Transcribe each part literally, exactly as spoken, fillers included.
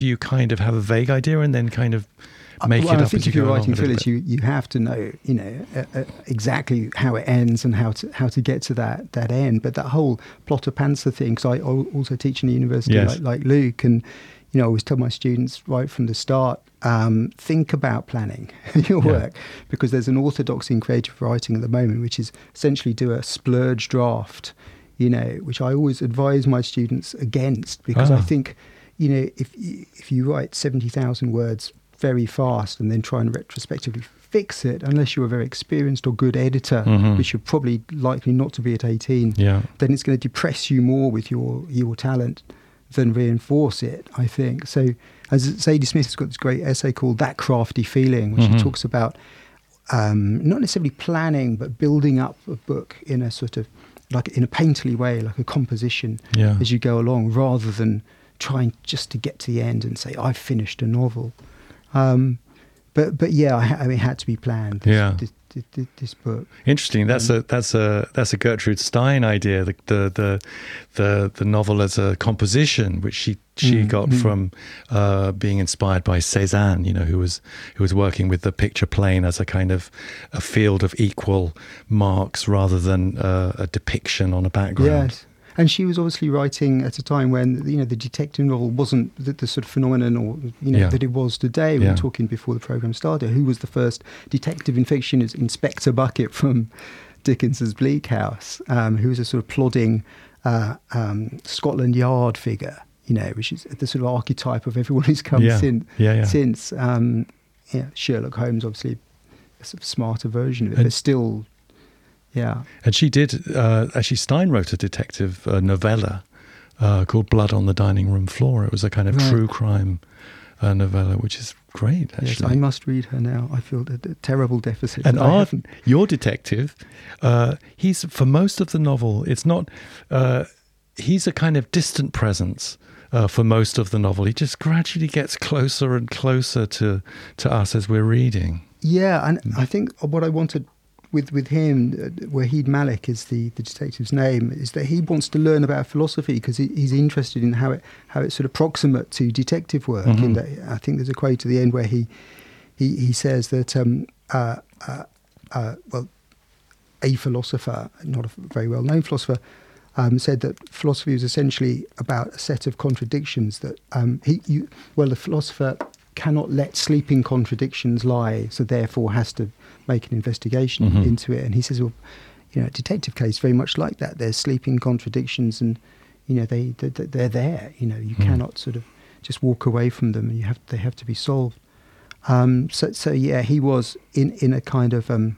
you kind of have a vague idea and then kind of make well, it I up think as you if you're go writing along a little thrillers, you, you have to know, you know, uh, uh, exactly how it ends and how to how to get to that that end. But that whole plot of Panther thing, because I al- also teach in a university Yes. like, like Luke, and you know, I always tell my students right from the start, um, think about planning your Yeah. work, because there's an orthodoxy in creative writing at the moment, which is essentially do a splurge draft, you know, which I always advise my students against, because Ah. I think, you know, if you- if you write seventy thousand words very fast and then try and retrospectively fix it, unless you're a very experienced or good editor, Mhm. which you're probably likely not to be at eighteen, Yeah. then it's going to depress you more with your your talent than reinforce it, I think. So as Zadie Smith has got this great essay called That Crafty Feeling, which Mhm. she talks about um, not necessarily planning, but building up a book in a sort of, like in a painterly way, like a composition Yeah. as you go along, rather than trying just to get to the end and say, I've finished a novel. Um, but but yeah, I, ha- I mean, it had to be planned. This, Yeah. this, this, this book. Interesting. That's Um, a that's a that's a Gertrude Stein idea. The the the the, the novel as a composition, which she she Mm, got mm. from uh, being inspired by Cézanne. You know, who was who was working with the picture plane as a kind of a field of equal marks rather than uh, a depiction on a background. Yes. And she was obviously writing at a time when, you know, the detective novel wasn't the, the sort of phenomenon, or, you know, Yeah. that it was today. We Yeah. were talking before the programme started. Who was the first detective in fiction? Is Inspector Bucket from Dickens's Bleak House, um, who was a sort of plodding uh, um, Scotland Yard figure, you know, which is the sort of archetype of everyone who's come Yeah. sin- Yeah, yeah. since. Um, yeah, Sherlock Holmes, obviously, a sort of smarter version of it, And- but still, yeah. And she did, uh, actually, Stein wrote a detective uh, novella uh, called Blood on the Dining Room Floor. It was a kind of Right. true crime uh, novella, which is great, Yes, actually. I must read her now. I feel a, a terrible deficit. And that I our, haven't. your detective, uh, he's, for most of the novel, it's not, uh, he's a kind of distant presence. Uh, for most of the novel, he just gradually gets closer and closer to, to us as we're reading. Yeah, and I think what I wanted with with him, uh, Wahid Malik is the, the detective's name, is that he wants to learn about philosophy because he, he's interested in how it how it's sort of proximate to detective work. Mhm. In that, I think there's a quote at the end where he he, he says that um, uh, uh, uh, well, a philosopher, not a very well known philosopher, um, said that philosophy was essentially about a set of contradictions that um, he you, well the philosopher cannot let sleeping contradictions lie, so therefore has to make an investigation Mhm. into it. And he says, well, you know, a detective case very much like that. There's sleeping contradictions, and you know they, they they're there. You know, you Mm. cannot sort of just walk away from them, and you have they have to be solved. Um, so so yeah, he was in in a kind of um,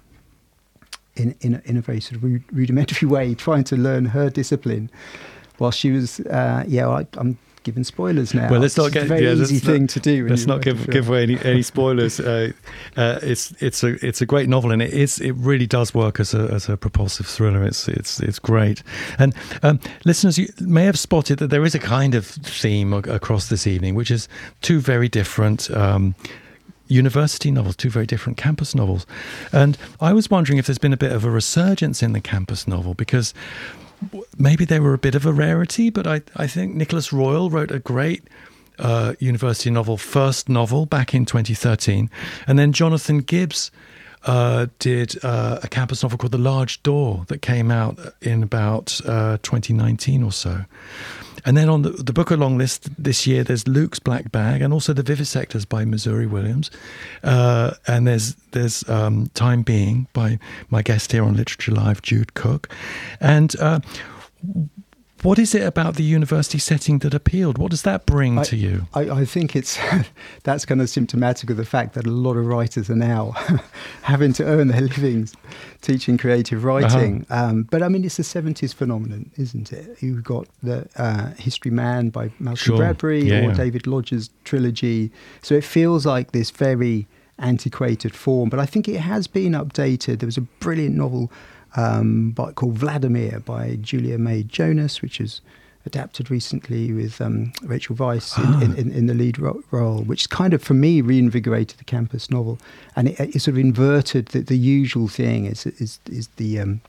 in in a, in a very sort of ru- rudimentary way trying to learn her discipline, while she was uh, yeah. I, I'm giving spoilers now. Well, let's not It's get a very yeah, let's easy not- thing to do. when Let's you not write a give film. give away any, any spoilers. uh, uh, it's it's a it's a great novel, and it is it really does work as a as a propulsive thriller. It's it's it's great. And um, listeners, you may have spotted that there is a kind of theme a- across this evening, which is two very different. Um, university novels, two very different campus novels. And I was wondering if there's been a bit of a resurgence in the campus novel, because w- maybe they were a bit of a rarity, but I, I think Nicholas Royal wrote a great uh, university novel, first novel, back in twenty thirteen. And then Jonathan Gibbs uh, did uh, a campus novel called The Large Door that came out in about uh, twenty nineteen or so. And then on the, the book along list this year, there's Luke's Black Bag, and also The Vivisectors by Missouri Williams. Uh, and there's there's um, Time Being by my guest here on Literature Live, Jude Cook. And uh, what is it about the university setting that appealed? What does that bring I- to you? I, I think it's that's kind of symptomatic of the fact that a lot of writers are now having to earn their livings teaching creative writing. Uh-huh. Um, but I mean, it's a seventies phenomenon, isn't it? You've got the uh, History Man by Malcolm Sure. Bradbury Yeah, or yeah. David Lodge's trilogy. So it feels like this very antiquated form. But I think it has been updated. There was a brilliant novel um, by, called Vladimir by Julia May Jonas, which is adapted recently with um, Rachel Weisz in, Ah. in, in, in the lead ro- role, which kind of, for me, reinvigorated the campus novel. And it, it sort of inverted the, the usual thing is is, is the um,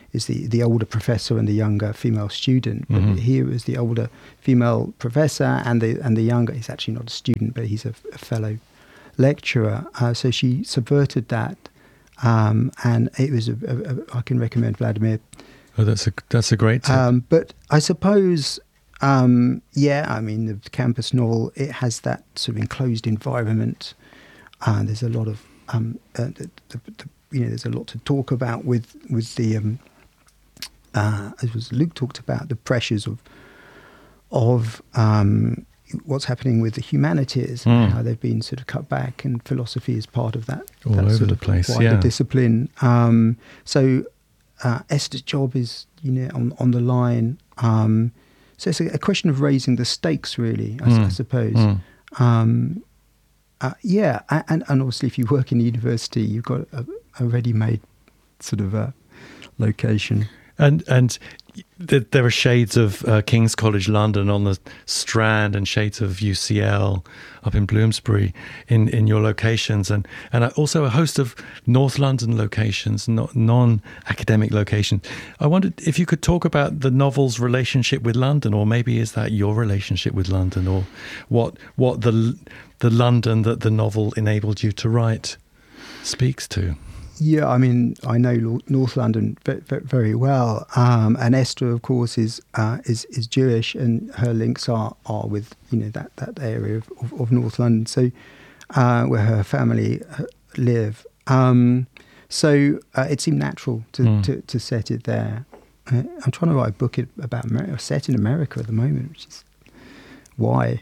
is the the older professor and the younger female student. But Mhm. here is the older female professor and the and the younger. He's actually not a student, but he's a, a fellow lecturer. Uh, so she subverted that, um, and it was. A, a, a, I can recommend Vladimir. Oh, that's a that's a great tip. Um, but I suppose, um, yeah, I mean, the campus novel, it has that sort of enclosed environment. Uh, there's a lot of, um, uh, the, the, the, you know, there's a lot to talk about with with the, um, uh, as was Luke talked about, the pressures of of um, what's happening with the humanities, Mm. and how they've been sort of cut back, and philosophy is part of that. All that over sort the of place, wider yeah. discipline. Um, so. Uh, Esther's job is, you know, on on the line. Um, so it's a, a question of raising the stakes, really, I, s- I Mm. suppose. Mm. Um, uh, yeah, a- and and obviously, if you work in a university, you've got a, a ready-made sort of uh, location. And and th- there are shades of uh, King's College London on the Strand, and shades of U C L up in Bloomsbury in, in your locations, and and also a host of North London locations, not non-academic locations. I wondered if you could talk about the novel's relationship with London, or maybe is that your relationship with London, or what what the the London that the novel enabled you to write speaks to. Yeah, I mean, I know Lo- North London ve- ve- very well, um, and Esther, of course, is uh, is is Jewish, and her links are are with, you know, that that area of, of, of North London, so uh, where her family uh, live. Um, so uh, it seemed natural to, Mm. to, to set it there. Uh, I'm trying to write a book about America, set in America at the moment, which is why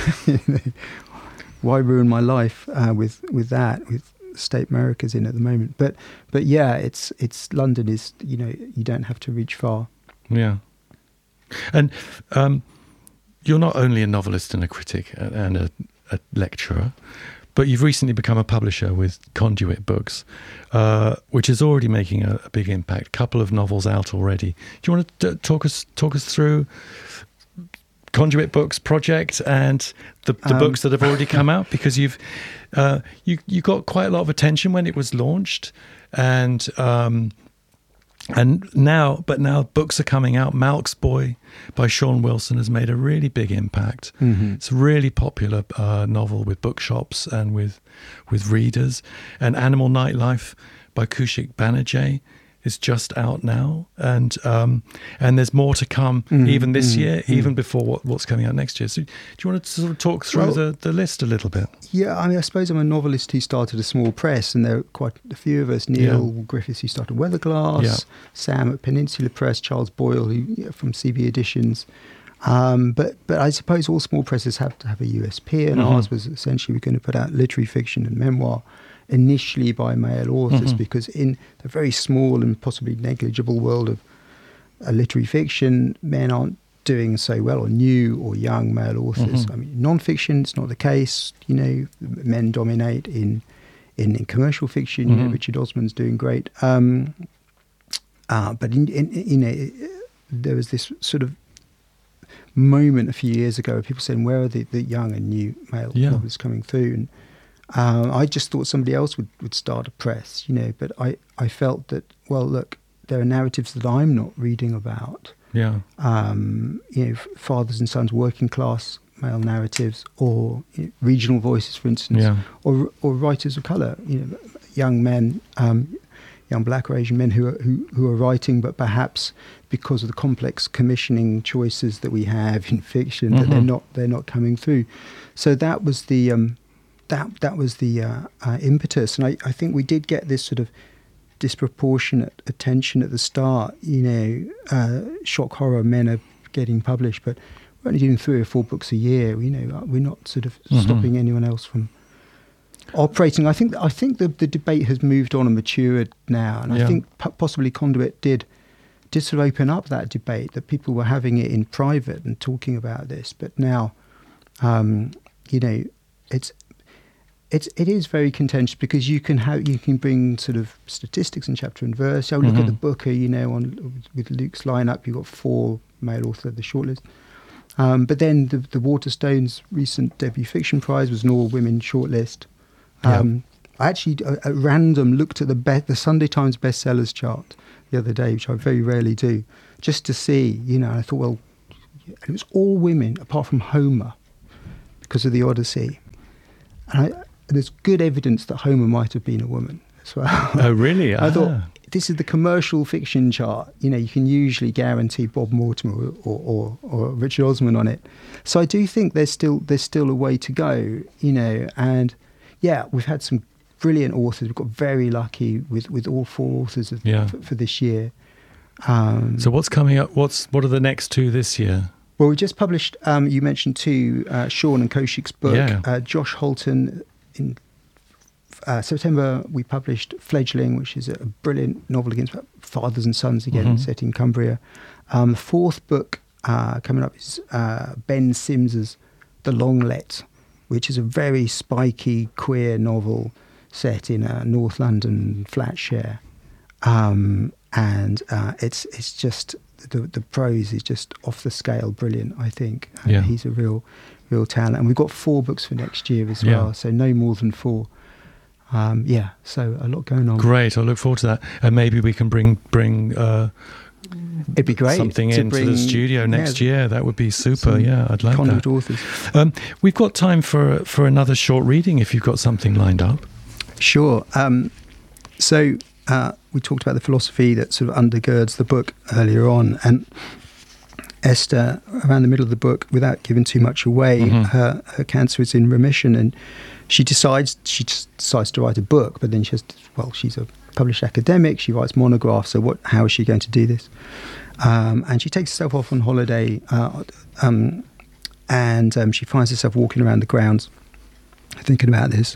why ruin my life uh, with with that with. State America's in at the moment, but but yeah, it's it's London is, you know, you don't have to reach far. Yeah, and um, you're not only a novelist and a critic and a, a lecturer, but you've recently become a publisher with Conduit Books, uh, which is already making a, a big impact. Couple of novels out already. Do you want to t- talk us talk us through Conduit Books project and the, the Um, books that have already come out? Because you've uh, you you got quite a lot of attention when it was launched, and um, and now, but now books are coming out. Malk's Boy by Sean Wilson has made a really big impact. Mm-hmm. It's a really popular uh, novel with bookshops and with with readers. And Animal Nightlife by Kaushik Banerjee is just out now, and um, and there's more to come, Mm, even this mm, year, mm. even before what, what's coming out next year. So, do you want to sort of talk through Well- the, the list a little bit? Yeah, I mean, I suppose I'm a novelist who started a small press, and there are quite a few of us. Neil Griffiths, who started Weatherglass, Yeah. Sam at Peninsula Press, Charles Boyle, who you know, from C B Editions. Um, but but I suppose all small presses have to have a U S P, and Mhm. ours was essentially we're going to put out literary fiction and memoir, initially by male authors, Mhm. because in the very small and possibly negligible world of uh, literary fiction, men aren't doing so well, or new or young male authors. Mhm. I mean, non-fiction, it's not the case. You know, men dominate in in, in commercial fiction. You know, Mhm. Richard Osman's doing great. Um, uh, but in, in, you know, there was this sort of moment a few years ago of people saying, where are the, the young and new male Yeah. novelists coming through? And um, I just thought somebody else would, would start a press, you know, but I, I felt that, well, look, there are narratives that I'm not reading about, Yeah. um, you know, fathers and sons, working class male narratives, or you know, regional voices, for instance, Yeah. or or writers of colour, you know, young men, um, young black or Asian men who are who, who are writing, but perhaps because of the complex commissioning choices that we have in fiction, that they're Mhm. not they're not coming through. So that was the um, that that was the uh, uh, impetus, and I, I think we did get this sort of disproportionate attention at the start. You know, uh, shock horror men are getting published, but we're only doing three or four books a year. You know, we're not sort of Mhm. stopping anyone else from operating. I think I think the, the debate has moved on and matured now, and Yeah. I think p- possibly Conduit did did sort of open up that debate, that people were having it in private and talking about this. But now, um, you know, it's it's it is very contentious, because you can have you can bring sort of statistics in chapter and verse. Oh, look Mhm. at the Booker, you know, on with Luke's lineup, you've got four male authors at the shortlist. Um, but then the, the Waterstones' recent debut fiction prize was an all-women shortlist. Um, I actually, uh, at random, looked at the be- the Sunday Times bestsellers chart the other day, which I very rarely do, just to see, you know, I thought, well, it was all women apart from Homer because of the Odyssey. And I, there's good evidence that Homer might have been a woman as well. Oh, really? I ah. thought, this is the commercial fiction chart. You know, you can usually guarantee Bob Mortimer or, or, or Richard Osman on it. So I do think there's still there's still a way to go, you know. And yeah, we've had some brilliant authors. We've got very lucky with, with all four authors of, yeah. for, for this year. Um, so what's coming up? What's what are the next two this year? Well, we just published, um, you mentioned too, uh, Sean and Kaushik's book. Yeah. Uh, Josh Holton in Uh, September, we published Fledgling, which is a brilliant novel against fathers and sons again, mm-hmm. set in Cumbria. Um, the fourth book uh, coming up is uh, Ben Sims's The Long Let, which is a very spiky, queer novel set in a North London flat share. Um, and uh, it's it's just, the, the prose is just off the scale brilliant, I think. And yeah. he's a real, real talent. And we've got four books for next year as yeah. well, so no more than four. Um, yeah, so a lot going on. Great, I look forward to that. And maybe we can bring bring uh, It'd be great something to into bring, the studio next yeah, year. That would be super. Yeah, I'd like conduit that. authors. Um, we've got time for for another short reading if you've got something lined up. Sure. Um, so uh, we talked about the philosophy that sort of undergirds the book earlier on, and Esther, around the middle of the book, without giving too much away, mm-hmm. her, her cancer is in remission, and she decides she decides to write a book. But then she has, to, well, she's a published academic. She writes monographs. So what? How is she going to do this? Um, and she takes herself off on holiday, uh, um, and um, she finds herself walking around the grounds, thinking about this.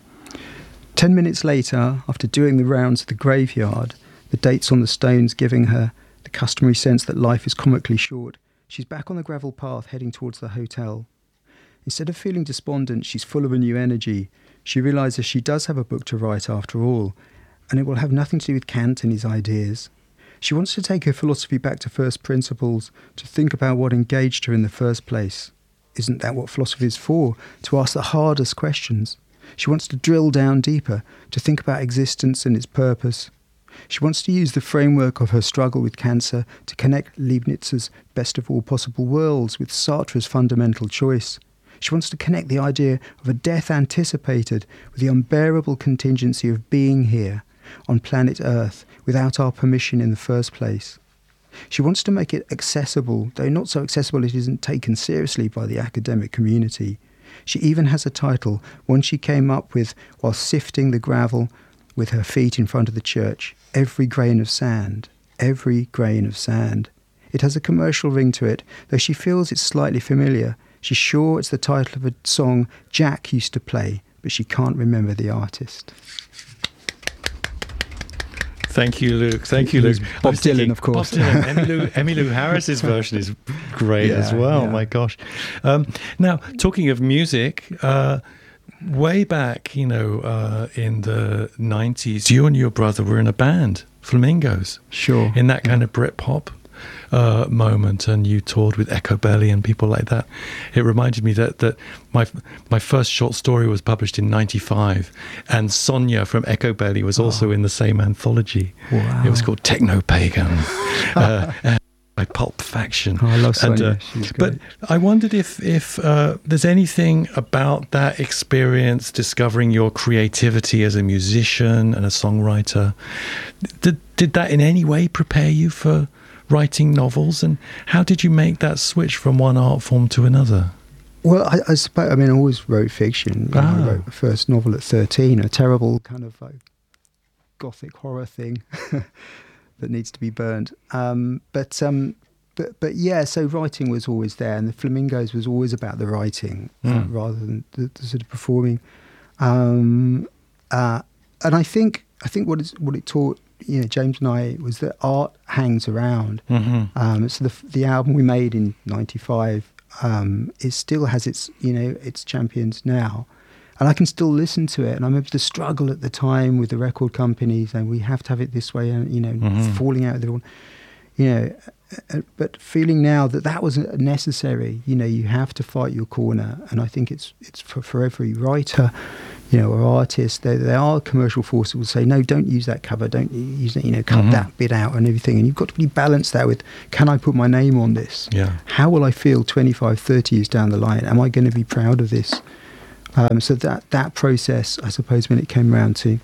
Ten minutes later, after doing the rounds of the graveyard, the dates on the stones giving her the customary sense that life is comically short, she's back on the gravel path heading towards the hotel. Instead of feeling despondent, she's full of a new energy. She realises she does have a book to write after all, and it will have nothing to do with Kant and his ideas. She wants to take her philosophy back to first principles, to think about what engaged her in the first place. Isn't that what philosophy is for? To ask the hardest questions. She wants to drill down deeper, to think about existence and its purpose. She wants to use the framework of her struggle with cancer to connect Leibniz's best of all possible worlds with Sartre's fundamental choice. She wants to connect the idea of a death anticipated with the unbearable contingency of being here on planet Earth without our permission in the first place. She wants to make it accessible, though not so accessible it isn't taken seriously by the academic community. She even has a title, one she came up with while sifting the gravel with her feet in front of the church. Every grain of sand, every grain of sand. It has a commercial ring to it, though she feels it's slightly familiar. She's sure it's the title of a song Jack used to play, but she can't remember the artist. Thank you, Luke. Thank you, Luke. Bob Dylan, thinking, of course. Bob Dylan. Emmylou, Emmylou Harris's version is great yeah, as well. Yeah. My gosh. Um, now, talking of music, uh, way back, you know, uh, in the nineties, you and your brother were in a band, Flamingos. Sure. In that kind of Britpop uh, moment, and you toured with Echo Belly and people like that. It reminded me that that my my first short story was published in ninety-five, and Sonia from Echo Belly was also oh. in the same anthology. Wow. It was called Techno Pagan. uh, and by Pulp Faction. Oh, I love Sonia. And, uh, She's great. But I wondered if if uh, there's anything about that experience, discovering your creativity as a musician and a songwriter. Did did that in any way prepare you for writing novels, and how did you make that switch from one art form to another? Well, I, I suppose, I mean, I always wrote fiction. You ah. know, I wrote the first novel at thirteen, a terrible kind of like gothic horror thing that needs to be burned. Um, but, um, but, but yeah, so writing was always there, and the Flamingos was always about the writing mm. uh, rather than the, the sort of performing. Um, uh, and I think, I think what, is, what it taught, you know, James and I, was that art hangs around. Mm-hmm. Um, so the the album we made in ninety-five, um, it still has its, you know, its champions now, and I can still listen to it. And I remember the struggle at the time with the record companies, and we have to have it this way, and you know, mm-hmm. falling out with everyone, you know. Uh, but feeling now that that was necessary, you know, you have to fight your corner, and I think it's it's for, for every writer, you know, or artists, there there are commercial forces who will say, no, don't use that cover, don't use it, you know, cut Mm-hmm. that bit out and everything. And you've got to really balance that with, can I put my name on this? Yeah. How will I feel twenty-five, thirty years down the line? Am I going to be proud of this? Um, so that that process, I suppose, when it came around to,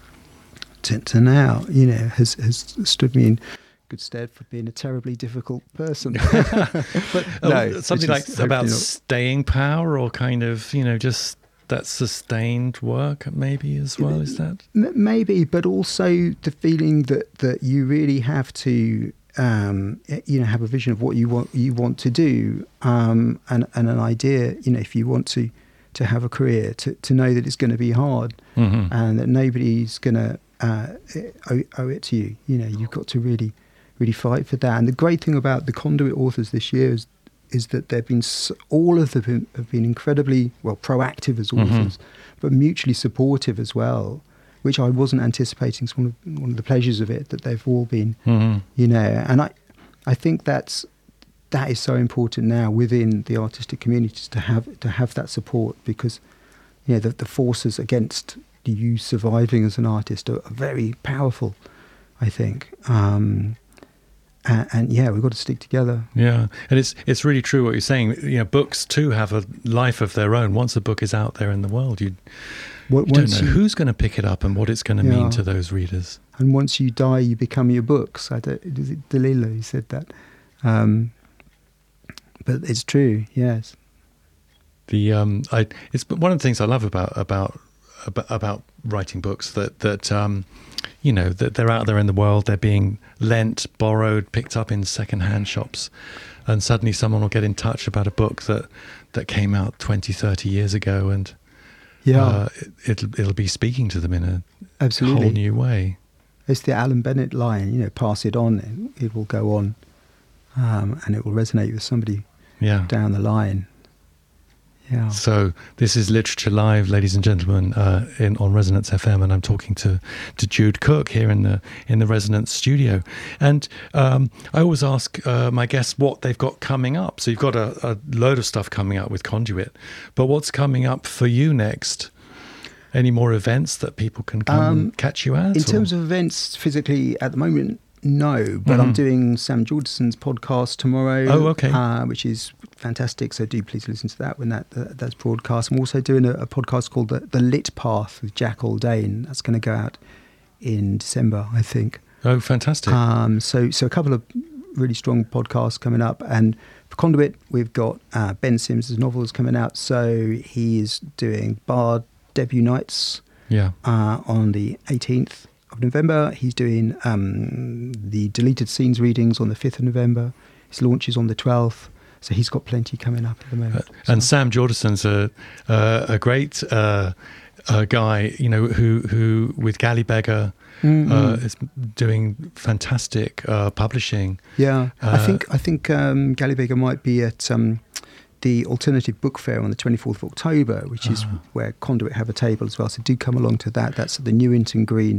to to now, you know, has has stood me in good stead for being a terribly difficult person. But uh, No, something which like is about hopefully not. staying power, or kind of, you know, just that sustained work, maybe as well. Is that? M- maybe, but also the feeling that that you really have to, um, you know, have a vision of what you want you want to do, um, and and an idea. You know, if you want to to have a career, to to know that it's going to be hard, Mm-hmm. and that nobody's going to uh, owe, owe it to you. You know, you've got to really really fight for that. And the great thing about the Conduit authors this year is is that they've been s all of them have been incredibly well proactive as authors, mm-hmm. but mutually supportive as well, which I wasn't anticipating. It's one of one of the pleasures of it, that they've all been, Mm-hmm. you know, and I I think that's that is so important now within the artistic communities to have to have that support, because you know the, the forces against you surviving as an artist are, are very powerful, I think. Um, And, and yeah, we've got to stick together. Yeah, and it's it's really true what you're saying. You know, books too have a life of their own. Once a book is out there in the world, you, What, you don't once know you, who's going to pick it up and what it's going to Yeah. mean to those readers. and once you die, you become your books. I don't, is it Dalila who said that? Um, but it's true. Yes. The um, I it's one of the things I love about about about, about writing books, that that um, you know, that they're out there in the world. They're being lent, borrowed, picked up in second-hand shops, and suddenly someone will get in touch about a book that that came out twenty, thirty years ago, and Yeah. uh, it, it'll it'll be speaking to them in a Absolutely. whole new way. It's the Alan Bennett line. You know, pass it on, and it will go on, um, and it will resonate with somebody Yeah. down the line. Yeah. So this is Literature Live, ladies and gentlemen, uh, in on Resonance F M, and I'm talking to, to Jude Cook here in the in the Resonance studio. And um, I always ask uh, my guests what they've got coming up. So you've got a, a load of stuff coming up with Conduit, but what's coming up for you next? Any more events that people can come Um, and catch you at? In or- terms of events physically at the moment, no, but Mhm. I'm doing Sam Jordasson's podcast tomorrow. Oh, okay. Uh, which is fantastic. So do please listen to that when that uh, that's broadcast. I'm also doing a, a podcast called the, the Lit Path with Jack Aldane. That's going to go out in December, I think. Oh, fantastic. Um, so so a couple of really strong podcasts coming up. And for Conduit, we've got uh, Ben Sims' novels coming out. So he is doing Bard debut nights yeah. uh, on the eighteenth of November. He's doing um, the deleted scenes readings on the fifth of November. His launch is on the twelfth. So he's got plenty coming up at the moment. Uh, and Sam Jordasson's a uh, a great uh, uh, guy, you know, who who with Gallibeggar Mm-hmm. uh, is doing fantastic uh, publishing. Yeah, I Uh, think I think um, Gallibeggar might be at um, the Alternative Book Fair on the twenty-fourth of October, which is Ah. where Conduit have a table as well. So do come along to that. That's at the Newington Green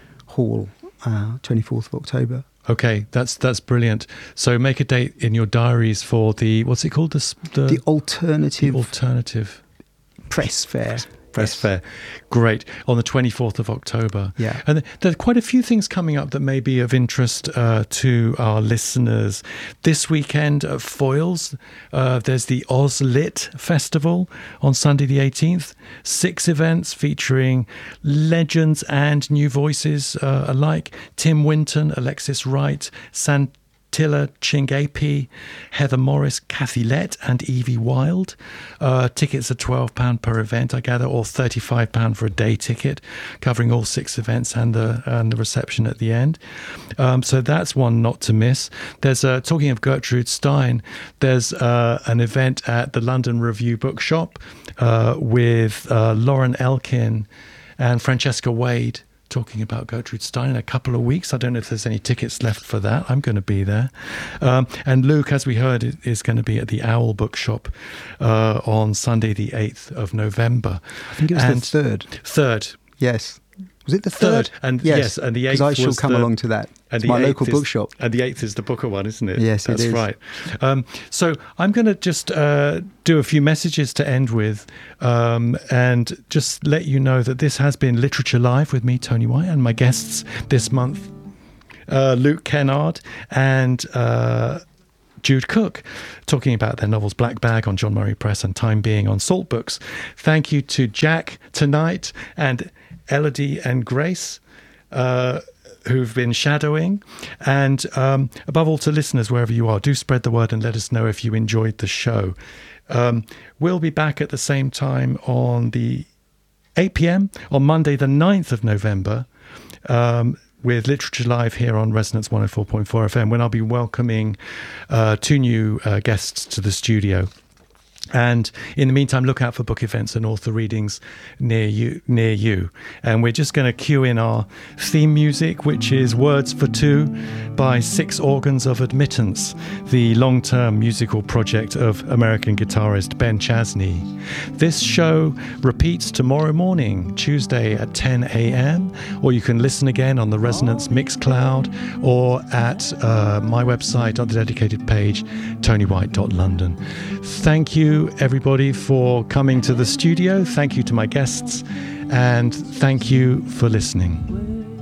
Hall, uh, twenty-fourth of October. Okay, that's that's brilliant. So make a date in your diaries for the what's it called? The s- the, The Alternative the alternative Press Fair. press Yes. fair. Great, on the twenty-fourth of October. Yeah. And there are quite a few things coming up that may be of interest uh, to our listeners. This weekend at Foyles, uh, there's the Ozlit Festival on Sunday the eighteenth. Six events featuring legends and new voices uh, alike. Tim Winton, Alexis Wright, Sant Tilla Chingapi, Heather Morris, Kathy Lett and Evie Wild. Uh, tickets are twelve pounds per event, I gather, or thirty-five pounds for a day ticket, covering all six events and the and the reception at the end. Um, so that's one not to miss. There's uh, talking of Gertrude Stein, there's uh, an event at the London Review Bookshop uh, with uh, Lauren Elkin and Francesca Wade, talking about Gertrude Stein in a couple of weeks. I don't know if there's any tickets left for that. I'm going to be there. Um, and Luke, as we heard, is- is going to be at the Owl Bookshop uh, on Sunday the eighth of November. I think it was And the third. Third. Yes. Was it the third? Third, and yes, and the eighth because I shall was come the- along to that. And It's my local is, bookshop. And the eighth is the Booker one, isn't it? Yes, it That's is. right. Um, so I'm going to just uh, do a few messages to end with, um, and just let you know that this has been Literature Live with me, Tony White, and my guests this month, uh, Luke Kennard and uh, Jude Cook, talking about their novels Black Bag on John Murray Press and Time Being on Salt Books. Thank you to Jack tonight and Elodie and Grace, uh, who've been shadowing, and um, above all to listeners wherever you are, do spread the word and let us know if you enjoyed the show. Um, we'll be back at the same time on the eight p.m. on Monday the ninth of November um, with Literature Live here on Resonance one oh four point four F M, when I'll be welcoming uh, two new uh, guests to the studio. And in the meantime, look out for book events and author readings near you. Near you. And we're just going to cue in our theme music, which is Words for Two by Six Organs of Admittance, the long-term musical project of American guitarist Ben Chasney. This show repeats tomorrow morning, Tuesday at ten a.m, or you can listen again on the Resonance Mixcloud or at uh, my website on the dedicated page, tony white dot london. Thank you, everybody, for coming to the studio. Thank you to my guests, and thank you for listening.